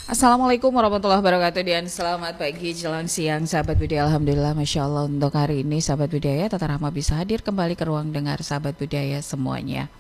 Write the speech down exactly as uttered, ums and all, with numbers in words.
Assalamualaikum warahmatullahi wabarakatuh dan selamat pagi jelang siang sahabat budaya. Alhamdulillah Masya Allah untuk hari ini sahabat budaya Tata Rahma bisa hadir kembali ke ruang dengar sahabat budaya semuanya.